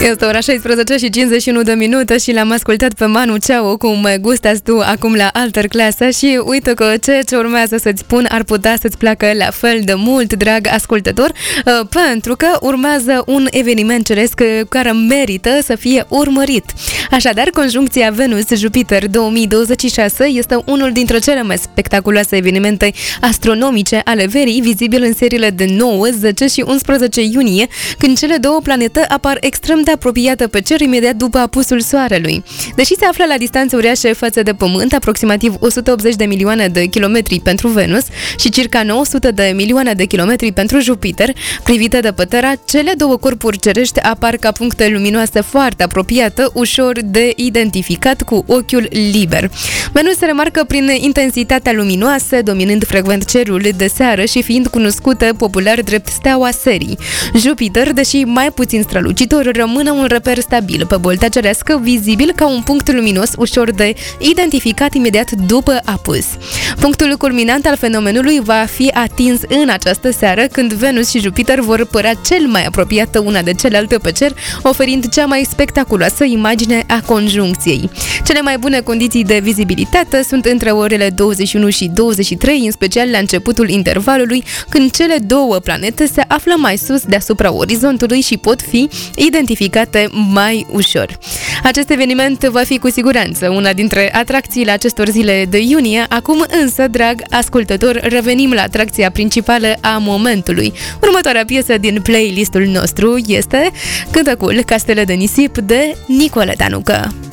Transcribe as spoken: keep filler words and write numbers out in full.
Este ora șaisprezece și cincizeci și unu de minute și l-am ascultat pe Manu Chao cu Me Gustas Tu acum la altă clasă și uite că ceea ce urmează să-ți spun ar putea să-ți placă la fel de mult, drag ascultător, pentru că urmează un eveniment ceresc care merită să fie urmărit. Așadar, conjuncția Venus-Jupiter două mii douăzeci și șase este unul dintre cele mai spectaculoase evenimente astronomice ale verii, vizibil în seriile de nouă, zece și unsprezece iunie, când cele două planete apar extrem de apropiate pe cer imediat după apusul Soarelui. Deși se află la distanțe uriașe față de Pământ, aproximativ o sută optzeci de milioane de kilometri pentru Venus și circa nouă sute de milioane de kilometri pentru Jupiter, privite de pe Terra, cele două corpuri cerești apar ca puncte luminoase foarte apropiate, ușor de identificat cu ochiul liber. Venus se remarcă prin intensitatea luminoasă, dominând frecvent cerul de seară și fiind cunoscută popular drept steaua serii. Jupiter, deși mai puțin strălucitor, rămâne un reper stabil pe bolta cerească, vizibil ca un punct luminos ușor de identificat imediat după apus. Punctul culminant al fenomenului va fi atins în această seară, când Venus și Jupiter vor părea cel mai apropiate una de celelalte pe cer, oferind cea mai spectaculoasă imagine a conjuncției. Cele mai bune condiții de vizibilitate sunt între orele douăzeci și unu și douăzeci și trei, în special la începutul intervalului, când cele două planete se află mai sus deasupra orizontului și pot fi identificate mai ușor. Acest eveniment va fi cu siguranță una dintre atracțiile acestor zile de iunie. Acum însă, drag ascultător, revenim la atracția principală a momentului. Următoarea piesă din playlistul nostru este cântecul Castele de nisip de Nicole Danucă.